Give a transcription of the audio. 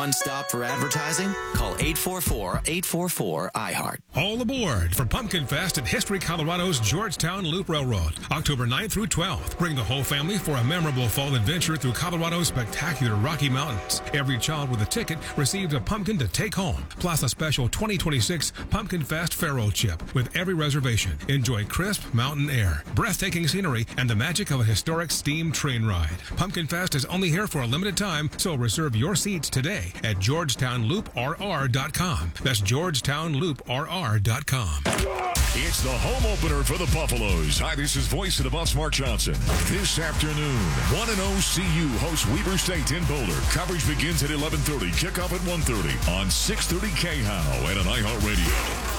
one stop for advertising? Call 844-844-iHeart. All aboard for Pumpkin Fest at History Colorado's Georgetown Loop Railroad, October 9th through 12th. Bring the whole family for a memorable fall adventure through Colorado's spectacular Rocky Mountains. Every child with a ticket receives a pumpkin to take home, plus a special 2026 Pumpkin Fest Faro chip with every reservation. Enjoy crisp mountain air, breathtaking scenery, and the magic of a historic steam train ride. Pumpkin Fest is only here for a limited time, so reserve your seats today at GeorgetownLoopRR.com. That's GeorgetownLoopRR.com. It's the home opener for the Buffaloes. Hi, this is Voice of the Buffs, Mark Johnson. This afternoon, 1-0 CU hosts Weber State in Boulder. Coverage begins at 11:30. Kickoff at 1:30 on 630 KHOW and on iHeartRadio.